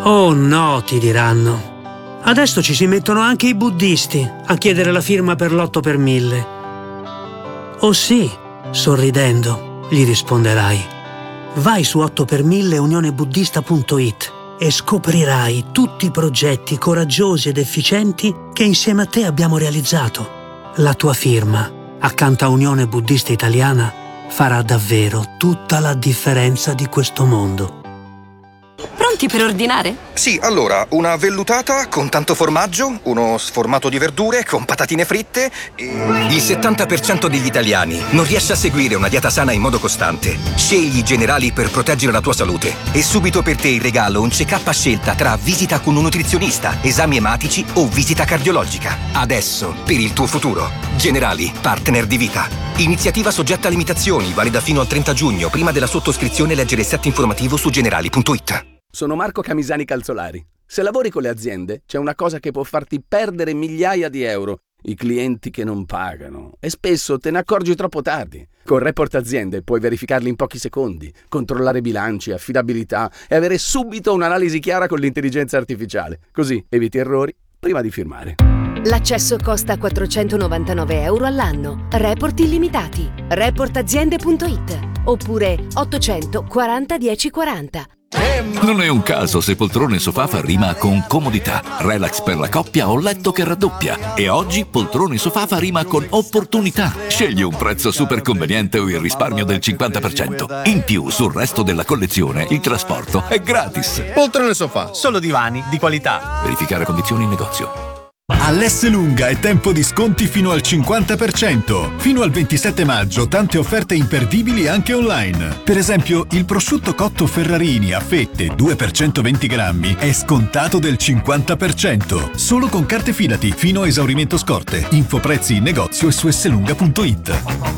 Oh no, ti diranno. Adesso ci si mettono anche i buddisti a chiedere la firma per l'8 per 1000. Oh sì, sorridendo, gli risponderai. Vai su 8per1000 unionebuddista.it e scoprirai tutti i progetti coraggiosi ed efficienti che insieme a te abbiamo realizzato. La tua firma, accanto a Unione Buddista Italiana, farà davvero tutta la differenza di questo mondo. Pronti per ordinare? Sì, allora, una vellutata con tanto formaggio, uno sformato di verdure con patatine fritte e... Il 70% degli italiani non riesce a seguire una dieta sana in modo costante. Scegli i Generali per proteggere la tua salute. E subito per te in regalo un check-up a scelta tra visita con un nutrizionista, esami ematici o visita cardiologica. Adesso, per il tuo futuro. Generali, partner di vita. Iniziativa soggetta a limitazioni, valida fino al 30 giugno. Prima della sottoscrizione leggere il set informativo su generali.it. Sono Marco Camisani Calzolari. Se lavori con le aziende, c'è una cosa che può farti perdere migliaia di euro: i clienti che non pagano. E spesso te ne accorgi troppo tardi. Con Report Aziende puoi verificarli in pochi secondi, controllare bilanci, affidabilità e avere subito un'analisi chiara con l'intelligenza artificiale. Così eviti errori prima di firmare. L'accesso costa 499 euro all'anno. Report illimitati. Reportaziende.it oppure 840 1040. Non è un caso se poltrone sofà fa rima con comodità, relax per la coppia o letto che raddoppia. E oggi poltrone sofà fa rima con opportunità. Scegli un prezzo super conveniente o il risparmio del 50%. In più, sul resto della collezione, il trasporto è gratis. Poltrone sofà, solo divani di qualità. Verificare condizioni in negozio. All'Esselunga è tempo di sconti fino al 50%. Fino al 27 maggio tante offerte imperdibili anche online. Per esempio, il prosciutto cotto Ferrarini a fette 2 per 120 grammi è scontato del 50%. Solo con carte Fidati fino a esaurimento scorte. Info prezzi in negozio e su esselunga.it.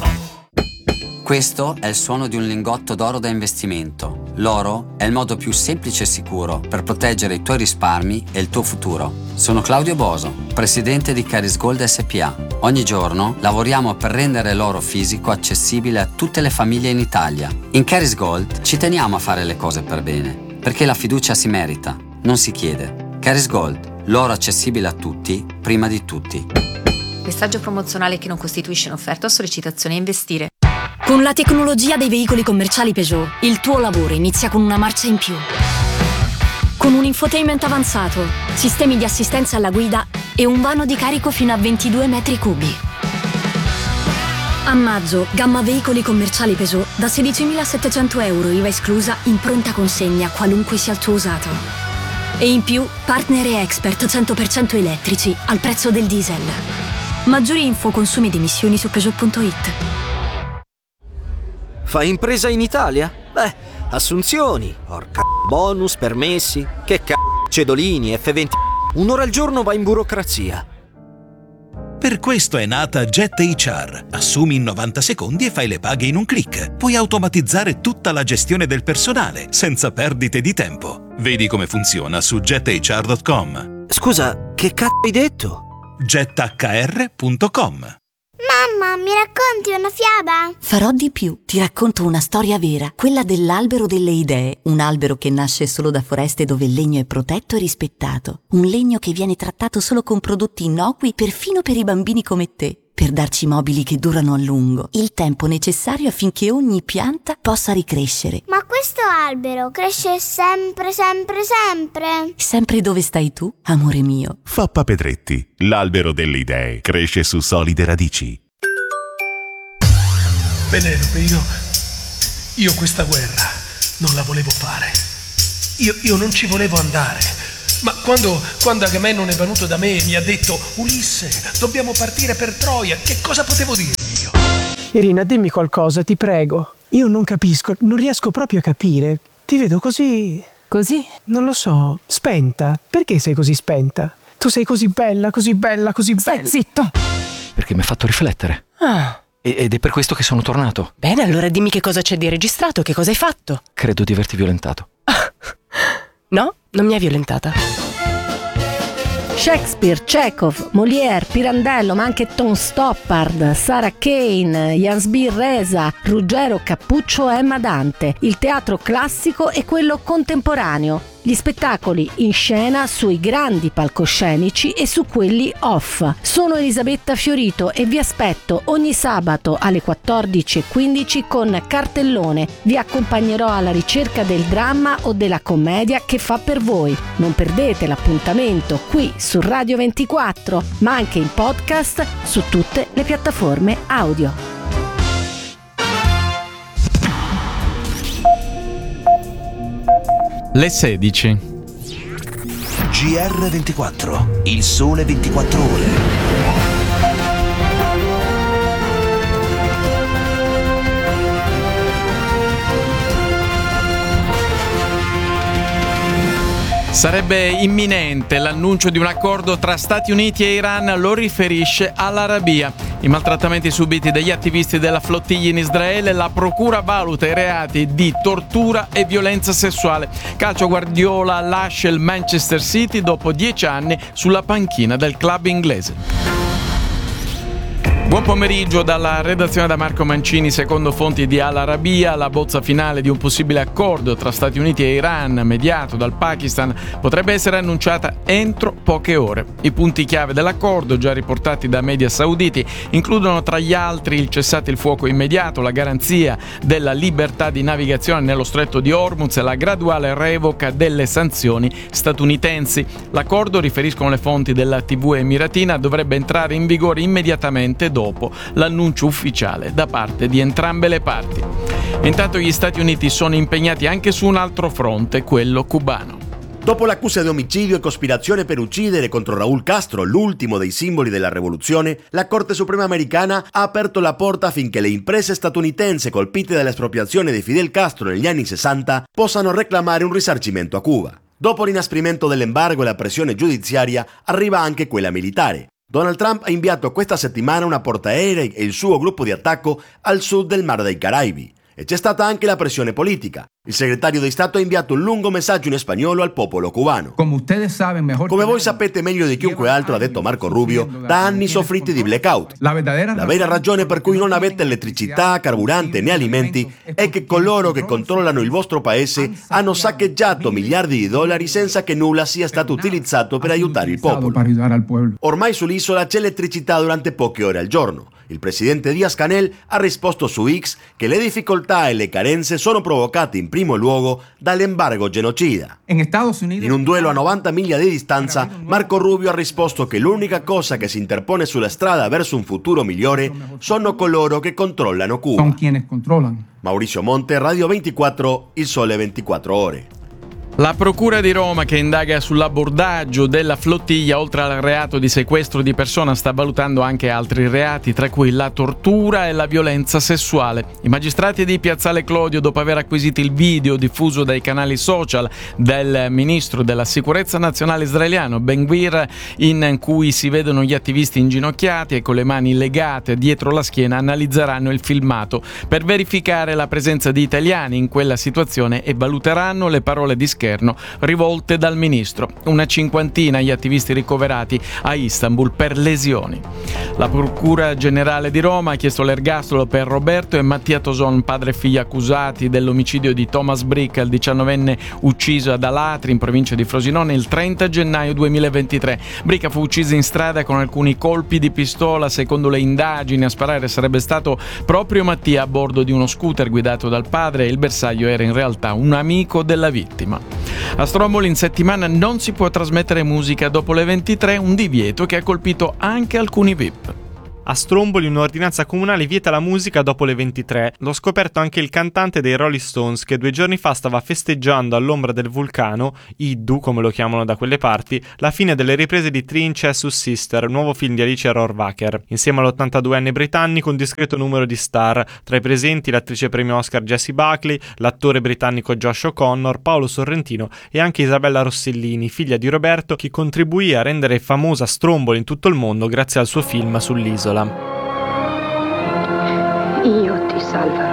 Questo è il suono di un lingotto d'oro da investimento. L'oro è il modo più semplice e sicuro per proteggere i tuoi risparmi e il tuo futuro. Sono Claudio Boso, presidente di Caris Gold SPA. Ogni giorno lavoriamo per rendere l'oro fisico accessibile a tutte le famiglie in Italia. In Caris Gold ci teniamo a fare le cose per bene, perché la fiducia si merita, non si chiede. Caris Gold, l'oro accessibile a tutti, prima di tutti. Messaggio promozionale che non costituisce un'offerta o sollecitazione a investire. Con la tecnologia dei veicoli commerciali Peugeot, il tuo lavoro inizia con una marcia in più. Con un infotainment avanzato, sistemi di assistenza alla guida e un vano di carico fino a 22 metri cubi. A maggio, gamma veicoli commerciali Peugeot da 16.700 euro IVA esclusa in pronta consegna, qualunque sia il tuo usato. E in più, partner e expert 100% elettrici al prezzo del diesel. Maggiori info, consumi ed emissioni su Peugeot.it. Fai impresa in Italia? Beh, assunzioni, bonus, permessi, che cedolini, F20. Un'ora al giorno va in burocrazia. Per questo è nata Jet HR. Assumi in 90 secondi e fai le paghe in un click. Puoi automatizzare tutta la gestione del personale, senza perdite di tempo. Vedi come funziona su jethr.com. Scusa, che hai detto? jethr.com. Mamma, mi racconti una fiaba? Farò di più. Ti racconto una storia vera, quella dell'albero delle idee. Un albero che nasce solo da foreste dove il legno è protetto e rispettato. Un legno che viene trattato solo con prodotti innocui, perfino per i bambini come te. Per darci mobili che durano a lungo. Il tempo necessario affinché ogni pianta possa ricrescere. Ma questo albero cresce sempre, sempre, sempre. Sempre dove stai tu, amore mio. Fappa Pedretti, l'albero delle idee. Cresce su solide radici. Penelope, io questa guerra non la volevo fare. Io non ci volevo andare. Ma quando Agamennone è venuto da me e mi ha detto: Ulisse, dobbiamo partire per Troia, che cosa potevo dirgli io? Irina, dimmi qualcosa, ti prego. Io non capisco, non riesco proprio a capire. Ti vedo così... Così? Non lo so, spenta. Perché sei così spenta? Tu sei così bella, così bella, così bella. Stai zitto! Perché mi ha fatto riflettere. Ah. Ed è per questo che sono tornato. Bene, allora dimmi che cosa c'è di registrato, che cosa hai fatto. Credo di averti violentato. No, non mi ha violentata. Shakespeare, Chekhov, Molière, Pirandello, ma anche Tom Stoppard, Sarah Kane, Jansby Reza, Ruggero Cappuccio e Emma Dante. Il teatro classico e quello contemporaneo. gli spettacoli in scena sui grandi palcoscenici e su quelli off. Sono Elisabetta Fiorito e vi aspetto ogni sabato alle 14:15 con Cartellone. Vi accompagnerò alla ricerca del dramma o della commedia che fa per voi. Non perdete l'appuntamento qui su Radio 24, ma anche in podcast su tutte le piattaforme audio. Le 16. GR24, il sole 24 ore. Sarebbe imminente l'annuncio di un accordo tra Stati Uniti e Iran, lo riferisce Al-Arabiya. I maltrattamenti subiti dagli attivisti della flottiglia in Israele, la procura valuta i reati di tortura e violenza sessuale. Calcio, Guardiola lascia il Manchester City dopo 10 anni sulla panchina del club inglese. Buon pomeriggio dalla redazione da Marco Mancini. Secondo fonti di Al-Arabiya, la bozza finale di un possibile accordo tra Stati Uniti e Iran, mediato dal Pakistan, potrebbe essere annunciata entro poche ore. I punti chiave dell'accordo, già riportati da media sauditi, includono tra gli altri il cessate il fuoco immediato, la garanzia della libertà di navigazione nello stretto di Hormuz e la graduale revoca delle sanzioni statunitensi. L'accordo, riferiscono le fonti della TV emiratina, dovrebbe entrare in vigore immediatamente dopo l'annuncio ufficiale da parte di entrambe le parti. Intanto gli Stati Uniti sono impegnati anche su un altro fronte, quello cubano. Dopo l'accusa di omicidio e cospirazione per uccidere contro Raúl Castro, l'ultimo dei simboli della rivoluzione, la Corte Suprema americana ha aperto la porta affinché le imprese statunitensi colpite dall'espropriazione di Fidel Castro negli anni 60 possano reclamare un risarcimento a Cuba. Dopo l'inasprimento dell'embargo e la pressione giudiziaria, arriva anche quella militare. Donald Trump ha inviato questa settimana una portaerei e il suo gruppo di attacco al sud del Mar dei Caraibi. E c'è stata anche la pressione politica. Il segretario di Stato ha inviato un lungo messaggio in spagnolo al popolo cubano. Come voi sapete meglio di chiunque altro, ha detto Marco Rubio, da anni soffrite di blackout. La vera ragione per cui non avete elettricità, carburante né alimenti è che coloro che controllano il vostro paese hanno saccheggiato miliardi di dollari senza che nulla sia stato utilizzato per aiutare il popolo. Ormai sull'isola c'è elettricità durante poche ore al giorno. Il presidente Díaz-Canel ha risposto su X che le difficoltà e le carenze sono provocate in primo luogo dall'embargo genocida. In un duello a 90 miglia di distanza, Marco Rubio ha risposto che l'unica cosa che si interpone sulla strada verso un futuro migliore sono coloro che controllano Cuba. Maurizio Monte, Radio 24, il sole 24 ore. La Procura di Roma, che indaga sull'abordaggio della flottiglia, oltre al reato di sequestro di persona, sta valutando anche altri reati, tra cui la tortura e la violenza sessuale. I magistrati di Piazzale Clodio, dopo aver acquisito il video diffuso dai canali social del ministro della sicurezza nazionale israeliano Ben-Gvir, in cui si vedono gli attivisti inginocchiati e con le mani legate dietro la schiena, analizzeranno il filmato per verificare la presenza di italiani in quella situazione e valuteranno le parole di scherno rivolte dal ministro. Una cinquantina gli attivisti ricoverati a Istanbul per lesioni. La Procura Generale di Roma ha chiesto l'ergastolo per Roberto e Mattia Toson, padre e figlia accusati dell'omicidio di Thomas Bricca, il 19enne ucciso ad Alatri, in provincia di Frosinone, il 30 gennaio 2023. Bricca fu ucciso in strada con alcuni colpi di pistola. Secondo le indagini, a sparare sarebbe stato proprio Mattia a bordo di uno scooter guidato dal padre, e il bersaglio era in realtà un amico della vittima. A Stromboli in settimana non si può trasmettere musica dopo le 23, un divieto che ha colpito anche alcuni VIP. A Stromboli un'ordinanza comunale vieta la musica dopo le 23. L'ho scoperto anche il cantante dei Rolling Stones, che 2 giorni fa stava festeggiando all'ombra del vulcano, Iddu come lo chiamano da quelle parti, la fine delle riprese di Three Inches Sister, nuovo film di Alicia Rohrwacher. Insieme all'82enne britannico un discreto numero di star, tra i presenti l'attrice premio Oscar Jessie Buckley, l'attore britannico Josh O'Connor, Paolo Sorrentino e anche Isabella Rossellini, figlia di Roberto, che contribuì a rendere famosa Stromboli in tutto il mondo grazie al suo film sull'isola. Io ti salverò.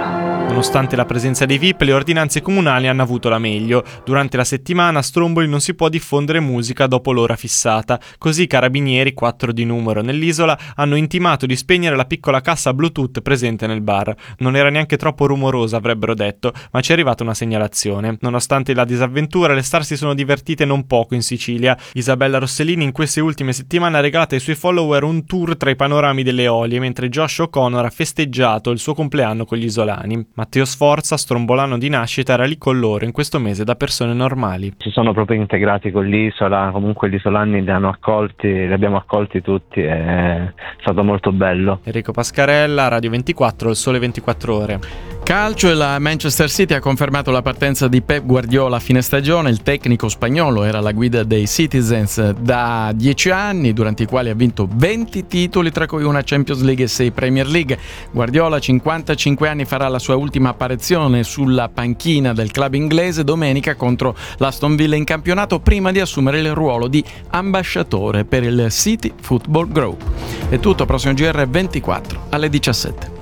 Nonostante la presenza dei VIP, le ordinanze comunali hanno avuto la meglio. Durante la settimana a Stromboli non si può diffondere musica dopo l'ora fissata. Così i carabinieri, 4 di numero nell'isola, hanno intimato di spegnere la piccola cassa Bluetooth presente nel bar. Non era neanche troppo rumorosa, avrebbero detto, ma ci è arrivata una segnalazione. Nonostante la disavventura, le star si sono divertite non poco in Sicilia. Isabella Rossellini in queste ultime settimane ha regalato ai suoi follower un tour tra i panorami delle Eolie, mentre Josh O'Connor ha festeggiato il suo compleanno con gli isolani. Matteo Sforza, strombolano di nascita, era lì con loro in questo mese da persone normali. Si sono proprio integrati con l'isola, comunque gli isolani li abbiamo accolti tutti, è stato molto bello. Enrico Pascarella, Radio 24, Il Sole 24 Ore. Calcio, e la Manchester City ha confermato la partenza di Pep Guardiola a fine stagione. Il tecnico spagnolo era alla guida dei Citizens da 10 anni, durante i quali ha vinto 20 titoli, tra cui una Champions League e 6 Premier League. Guardiola, 55 anni, farà la sua ultima apparizione sulla panchina del club inglese domenica contro l'Aston Villa in campionato, prima di assumere il ruolo di ambasciatore per il City Football Group. È tutto, prossimo GR 24 alle 17.